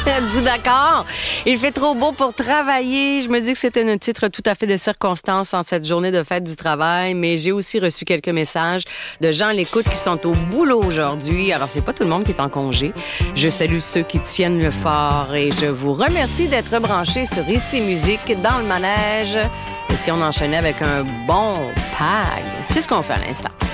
Êtes-vous d'accord? Il fait trop beau pour travailler. Je me dis que c'était un titre tout à fait de circonstance en cette journée de fête du travail, mais j'ai aussi reçu quelques messages de gens à l'écoute qui sont au boulot aujourd'hui. Alors, c'est pas tout le monde qui est en congé. Je salue ceux qui tiennent le fort et je vous remercie d'être branchés sur Ici Musique dans le manège. Et si on enchaînait avec un bon PAG, c'est ce qu'on fait à l'instant.